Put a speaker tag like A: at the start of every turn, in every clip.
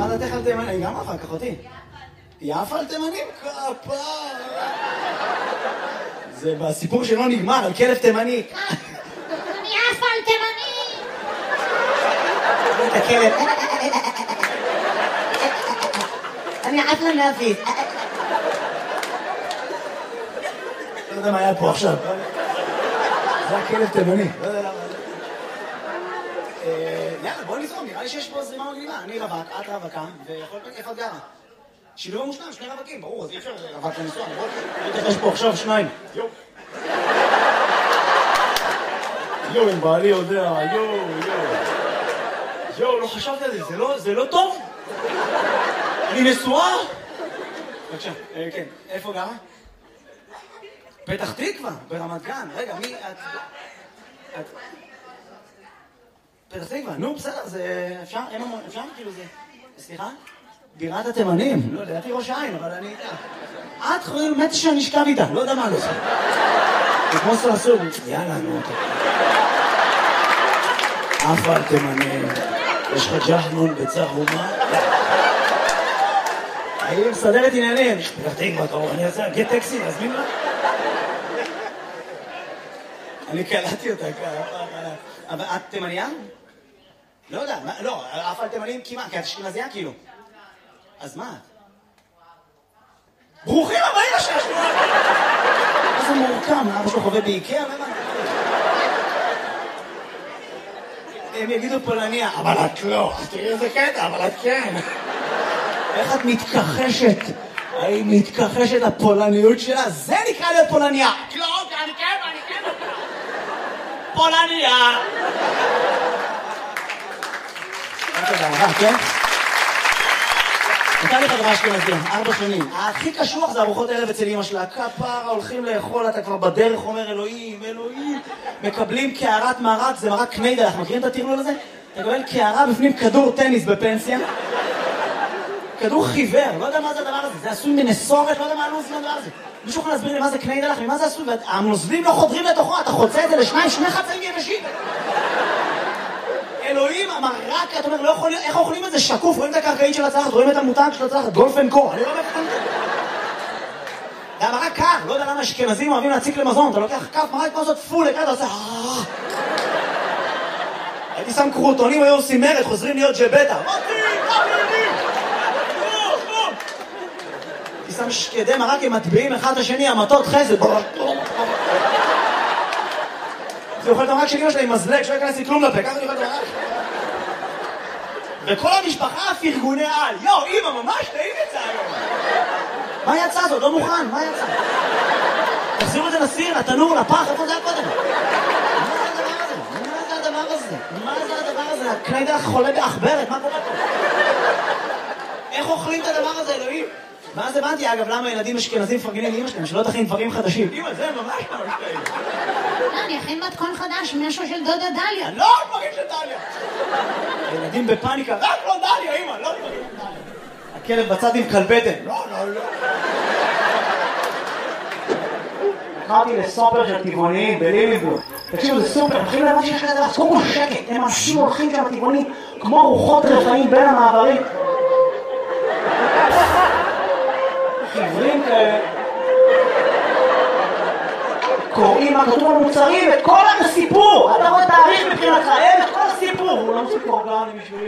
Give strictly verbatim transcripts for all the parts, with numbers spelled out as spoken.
A: דעתך על תימנים? אני גם אחר כך אותי. יפה על תימנים? כפה. זה בסיפור שלא נגמר, על כלב תימני.
B: אני יפה על תימנים!
A: את הכלב.
B: אני עפה מהפיס.
A: לא יודע מה היה פה עכשיו. זה הכלב תימני. לא יודע למה. יאללה, בוא נזרום, נראה לי שיש פה זרימה מגניבה. אני רווק, את רווקה, ויכול להיות איפה את גרה. שילוב מושלם, שני רווקים, ברור, אז אי אפשר רווק לנסוע. בוא תתרש פה עכשיו שניים. יו. יו, אם בעלי יודע, יו, יו. יו, לא חשבתי על זה, זה לא טוב? אני נשואה? בבקשה, כן, איפה גרה? פתח תקווה, ברמת גן. רגע, מי את... את... פתח תקווה, נו בסדר, זה אפשר, אפשר כאילו זה, סליחה? בירת התימנים, לא, לדעתי ראש העין, אבל אני איתה. את חייל מתי שאני אשכב איתה, לא יודע מה לא זה. זה כמו סרסור, יאללה, נו אותה. אף על תימנים, יש לך ג'חנון בצהומה? אני מסדרת עניינים, פתח תקווה, קרוב, אני אעשה, גט טקסי, להזמין לה? אני קלטתי אותה, אבל את תימניה? לא יודע, לא, אף על תימנים כמעט, כי את אשכנזייה כאילו. אז מה את? ברוכים הבאים לשש! מה זה מורכב? אבא שלו חווה באיקאה? הם יגידו פולניה, אבל את לא. תראי איזה קטע, אבל את כן. איך את מתכחשת? היא מתכחשת לפולניות שלה? זה נקרא להיות פולניה. לא, אני כן, אני כן. פולניה. כן? נתן לי חברה אשכנזיה, ארבע שנים. הכי קשוח זה ארוחות ערב אצל אמא שלה. כפרה, הולכים לאכול, אתה כבר בדרך אומר אלוהים, אלוהים. מקבלים קערת מרק, זה מרק קניידל, אנחנו מכירים את הטרלול הזה? אתה מקבל קערה בפנים כדור טניס בפנסיה. כדור חיוור, לא יודע מה זה הדבר הזה. זה עשוי מנסורת, לא יודע מה הלוז מהדבר הזה. מישהו יכול להסביר לי מה זה קניידל, ממה זה עשוי? והנוזלים לא חודרים לתוכו, אתה חוצה את זה לשניים, שני חצאים יבשים. אלוהים, המרק, אתה אומר, לא יכול... איך אוכלים את זה שקוף? רואים את הקרקעית של הצלחת, רואים את המותג של הצלחת, גולפן קור, אני לא יודע איך אתה... זה המרק קר, לא יודע למה אשכנזים אוהבים להציק למזון, אתה לוקח כף מרק כמו זאת פול, אתה עושה... הייתי שם קרוטונים, היו עושים מרד, חוזרים להיות ג'בטה. הייתי שם שקדי מרק, הם מטביעים אחד השני, המטות חסד. זה אוכל את המרק של אמא שלה עם מזלג, שלא יכנס לי כלום לפה, ככה אני אוכל את המרק. וכל המשפחה פרגוני על. יו, אמא, ממש טעים את זה היום. מה יצא זאת? לא מוכן, מה יצא? תחזירו את זה לסיר, לתנור, לפח, איפה זה היה קודם? מה זה הדבר הזה? מה זה הדבר הזה? הקניידל חולה באחברת, מה קורה פה? איך אוכלים את הדבר הזה, אלוהים? ואז הבנתי, אגב, למה ילדים אשכנזים מפרגנים לאמא שלהם, שלא תכין דברים חדשים. אמא, זה ממש ממש טעים.
B: לא, אני אכין מתכון חדש, משהו של דודה דליה.
A: לא, דברים של דליה. ילדים בפאניקה, רק לא דליה, אמא, לא דברים של דליה. הכלב בצד עם כלבטן. לא, לא, לא. קראתי לסופר של טבעוניים בליליבורג. תקשיבו, זה סופר, מתחילים להבין שיש כזה, אז קודם כל שקט, הם אנשים הולכים שם טבעונים, כמו רוחות רפאים בין המעברים. חברים כאלה. קוראים מה כתוב על מוצרים, את כל הסיפור. אתה רואה תאריך מבחינתך, אין את כל הסיפור. הוא לא סיפור גאוני בשבילי.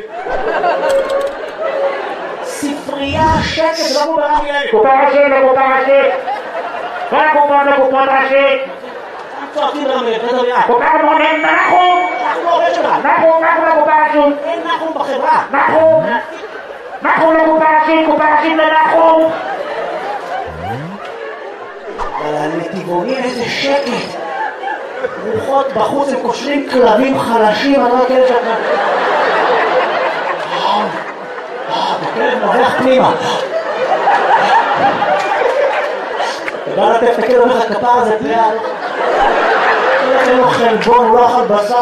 A: ספרייה, שקט, זה לא כמו ברמי לוי.
C: קופה ראשית לקופה ראשית. כל הקופה לקופות ראשית.
A: צועקים ברמי לוי, אתה יודע.
C: קופה מונים, נחום.
A: נחום לא עובד שלה.
C: נחום, נחום לקופה ראשית.
A: אין נחום בחברה.
C: נחום. נחום לקופה ראשית, קופה ראשית לנחום.
A: אבל לטבעונים איזה שקט. רוחות בחוץ, הם קושרים כלבים חלשים, אני לא הכלב שאתה... הכלב נובח פנימה. אתה בא לטף את הכלב, אומר לך, כפר זה פלאל. אין לו חלבון, הוא לא אכל בשר.